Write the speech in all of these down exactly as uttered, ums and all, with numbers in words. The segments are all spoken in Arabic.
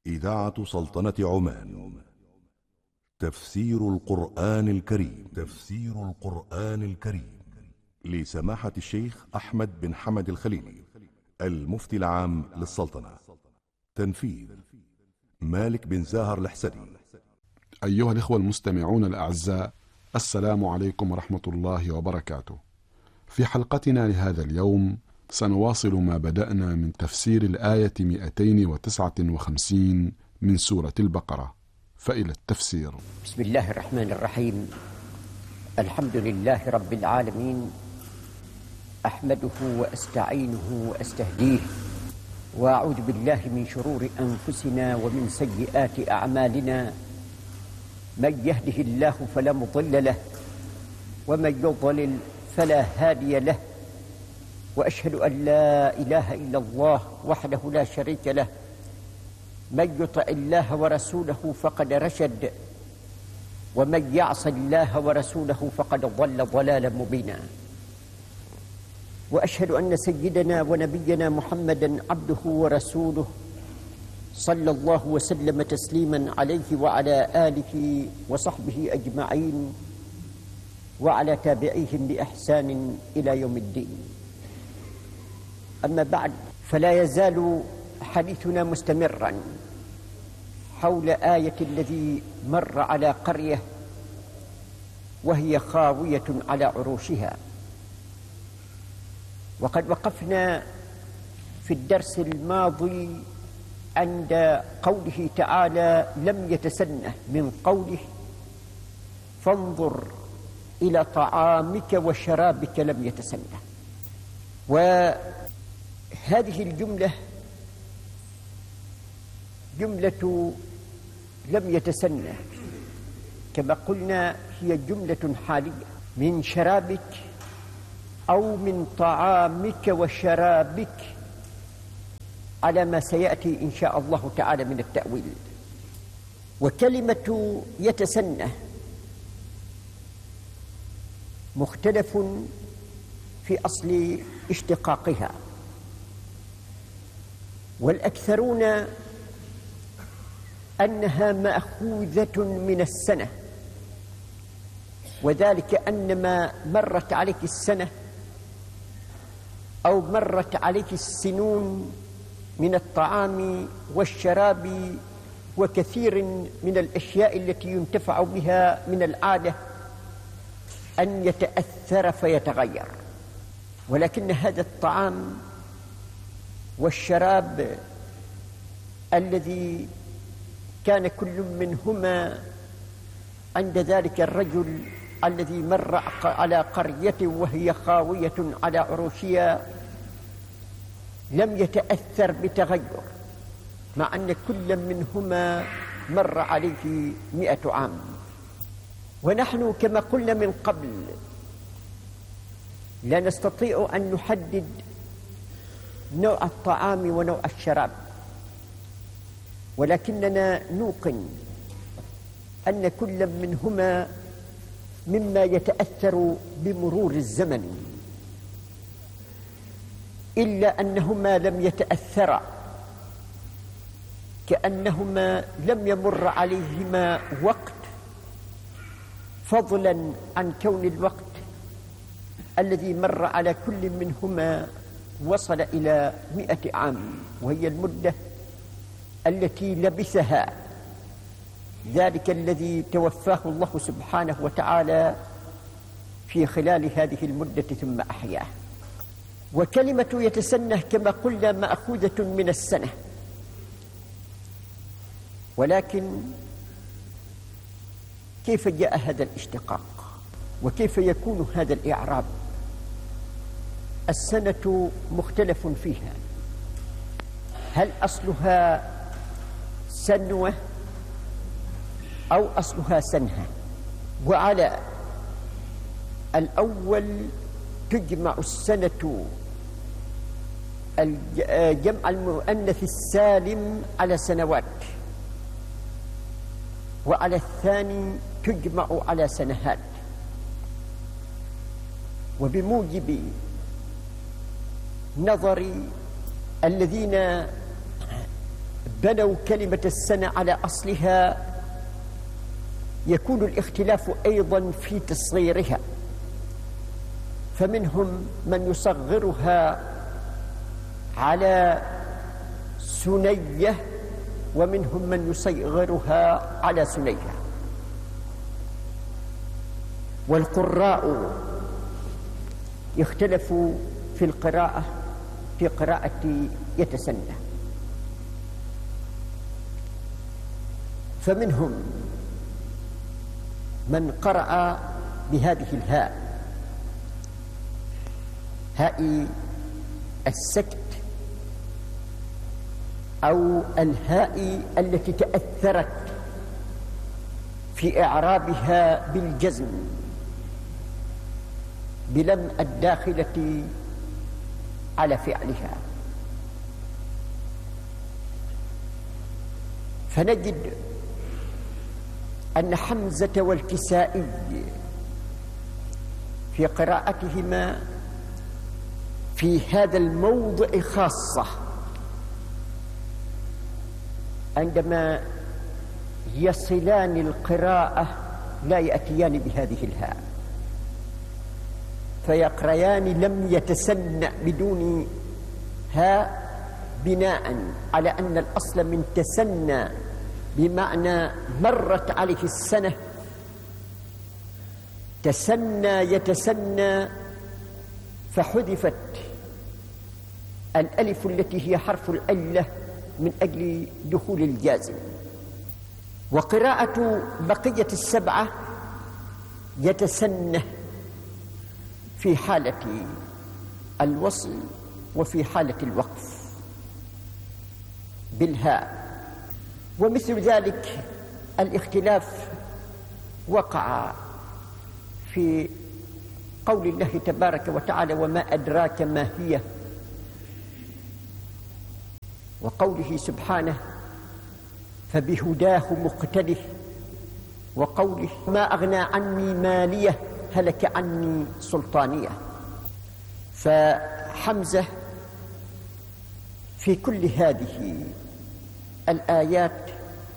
إذاعة سلطنة عمان. تفسير القرآن الكريم. تفسير القرآن الكريم لسماحة الشيخ أحمد بن حمد الخليلي، المفتي العام للسلطنة. تنفيذ مالك بن زاهر الحسني. أيها الإخوة المستمعون الأعزاء، السلام عليكم ورحمة الله وبركاته. في حلقتنا لهذا اليوم سنواصل ما بدأنا من تفسير الآية مئتين وتسعة وخمسين من سورة البقرة، فإلى التفسير. بسم الله الرحمن الرحيم. الحمد لله رب العالمين، أحمده وأستعينه وأستهديه، وأعوذ بالله من شرور أنفسنا ومن سيئات أعمالنا. من يهده الله فلا مضل له، ومن يضلل فلا هادي له، وأشهد أن لا إله إلا الله وحده لا شريك له. من يطع الله ورسوله فقد رشد، ومن يعص الله ورسوله فقد ضل ضلالا مبينا. وأشهد أن سيدنا ونبينا محمدا عبده ورسوله، صلى الله وسلم تسليما عليه وعلى آله وصحبه أجمعين، وعلى تابعيهم بإحسان إلى يوم الدين. أما بعد، فلا يزال حديثنا مستمرا حول آية الذي مر على قرية وهي خاوية على عروشها. وقد وقفنا في الدرس الماضي عند قوله تعالى: لم يتسنه، من قوله: فانظر إلى طعامك وشرابك لم يتسنه. وهذه الجملة جملة لم يتسنه، كما قلنا هي جملة حالية، من شرابك أو من طعامك وشرابك، على ما سيأتي إن شاء الله تعالى من التأويل. وكلمة يتسنه مختلف في أصل اشتقاقها، والأكثرون أنها مأخوذة من السنة، وذلك أنما مرت عليك السنة أو مرت عليك السنون من الطعام والشراب وكثير من الأشياء التي ينتفع بها من العادة أن يتأثر فيتغير. ولكن هذا الطعام والشراب الذي كان كل منهما عند ذلك الرجل الذي مر على قرية وهي خاوية على عروشها لم يتأثر بتغير، مع أن كل منهما مر عليه مئة عام. ونحن كما قلنا من قبل لا نستطيع أن نحدد نوع الطعام ونوع الشراب، ولكننا نوقن أن كل منهما مما يتأثر بمرور الزمن، إلا أنهما لم يتأثرا، كأنهما لم يمر عليهما وقت، فضلا عن كون الوقت الذي مر على كل منهما وصل إلى مئة عام، وهي المدة التي لبثها ذلك الذي توفاه الله سبحانه وتعالى في خلال هذه المدة ثم أحياه. وكلمة يتسنه كما قلنا مأخوذة من السنة، ولكن كيف جاء هذا الاشتقاق وكيف يكون هذا الإعراب؟ السنة مختلف فيها، هل أصلها سنوة أو أصلها سنها؟ وعلى الأول تجمع السنة جمع المؤنث السالم على سنوات، وعلى الثاني تجمع على سنهات. وبموجب نظر الذين بنوا كلمة السنة على أصلها يكون الاختلاف أيضا في تصغيرها، فمنهم من يصغرها على سنية ومنهم من يصغرها على سنية. والقراء يختلفوا في القراءة في قراءة يتسنى، فمنهم من قرأ بهذه الهاء، هاء السكت أو الهاء التي تأثرت في إعرابها بالجزم بلم الداخلة على فعلها، فنجد أن حمزة والكسائي في قراءتهما في هذا الموضع خاصة عندما يصلان القراءة لا يأتيان بهذه الهاء، فيقريان لم يتسنى بدون هاء، بناء على أن الأصل من تسنى بمعنى مرت عليه السنة، تسنى يتسنى، فحذفت الألف التي هي حرف العلة من أجل دخول الجازم. وقراءة بقية السبعة يتسنى في حالة الوصل وفي حالة الوقف بالهاء. ومثل ذلك الاختلاف وقع في قول الله تبارك وتعالى وما أدراك ما هي، وقوله سبحانه فبهداه مقتده، وقوله ما أغنى عني مالية هلك عني سلطانية. فحمزة في كل هذه الآيات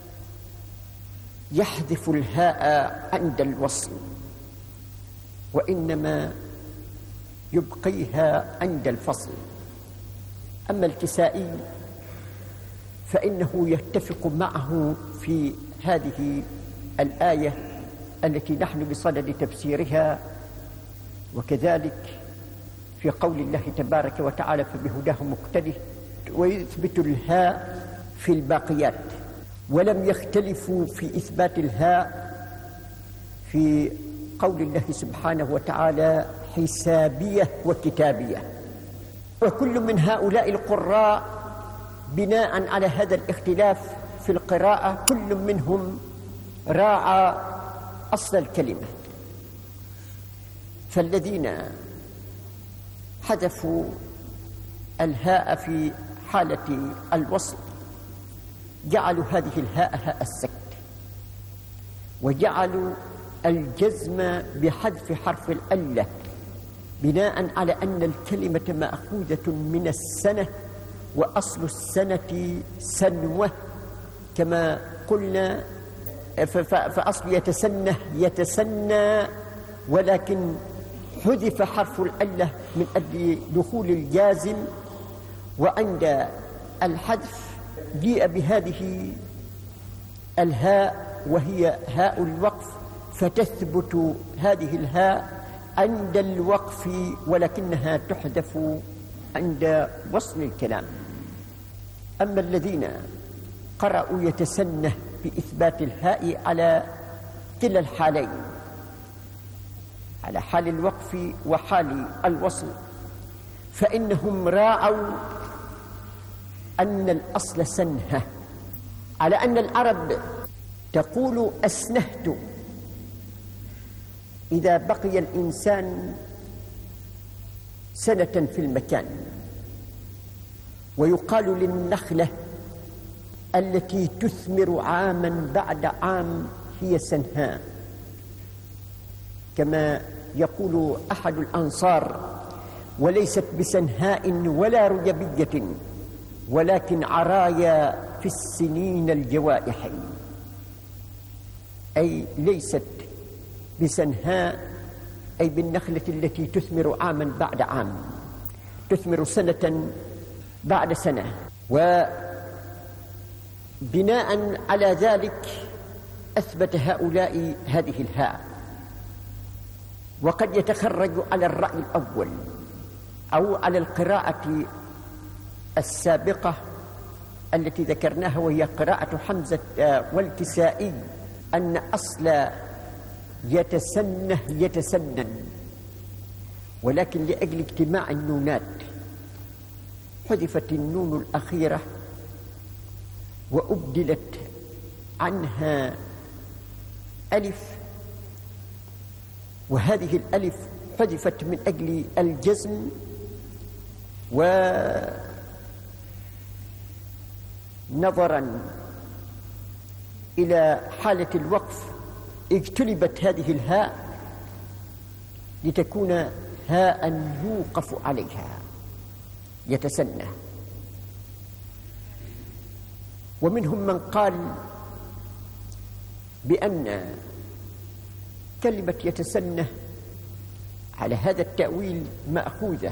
يحذف الهاء عند الوصل، وإنما يبقيها عند الفصل. أما الكسائي فإنه يتفق معه في هذه الآية التي نحن بصدد تفسيرها، وكذلك في قول الله تبارك وتعالى فبهداه مقتده، ويثبت الهاء في الباقيات. ولم يختلفوا في إثبات الهاء في قول الله سبحانه وتعالى حسابية وكتابية. وكل من هؤلاء القراء بناء على هذا الاختلاف في القراءة كل منهم راعى أصل الكلمة، فالذين حذفوا الهاء في حالة الوصل جعلوا هذه الهاء هاء السكت، وجعلوا الجزم بحذف حرف العلة بناء على أن الكلمة مأخوذة من السنة، وأصل السنة سنوة كما قلنا، فأصل يتسنى يتسنى، ولكن حذف حرف العلة من أجل دخول الجازم، وعند الحذف جيء بهذه الهاء وهي هاء الوقف، فتثبت هذه الهاء عند الوقف ولكنها تحذف عند وصل الكلام. أما الذين قرأوا يتسنى بإثبات الهاء على كلا الحالين، على حال الوقف وحال الوصل، فإنهم راعوا أن الأصل سنها، على أن العرب تقول أسنهت إذا بقي الإنسان سنة في المكان، ويقال للنخلة التي تثمر عاما بعد عام هي سنهاء، كما يقول أحد الأنصار وليست بسنهاء ولا رجبية ولكن عرايا في السنين الجوائح، أي ليست بسنهاء، أي بالنخلة التي تثمر عاما بعد عام، تثمر سنة بعد سنة. وبناء على ذلك أثبت هؤلاء هذه الهاء. وقد يتخرج على الرأي الأول أو على القراءة السابقة التي ذكرناها، وهي قراءة حمزة والكسائي، أن أصل يتسنه يتسنن، ولكن لأجل اجتماع النونات حذفت النون الأخيرة وأبدلت عنها ألف، وهذه الألف حذفت من أجل الجزم، ونظرا إلى حالة الوقف اجتلبت هذه الهاء لتكون هاء يوقف عليها يتسنى. ومنهم من قال بأن كلمة يتسنى على هذا التأويل مأخوذة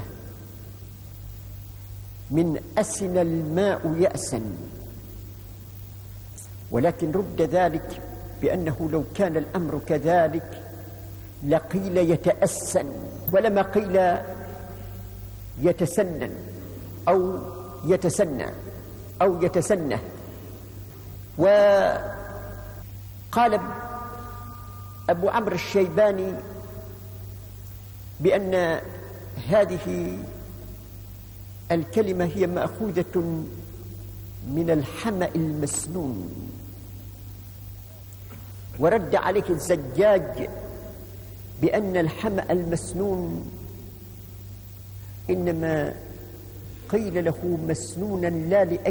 من أسن الماء يأسا، ولكن رد ذلك بأنه لو كان الأمر كذلك لقيل يتأسن، ولما قيل يتسنن أو يتسنى أو يتسنى. وقال أبو عمرو الشيباني بأن هذه الكلمة هي مأخوذة من الحمأ المسنون، ورد عليه الزجاج بأن الحمأ المسنون إنما قيل له مسنونا لا لأجل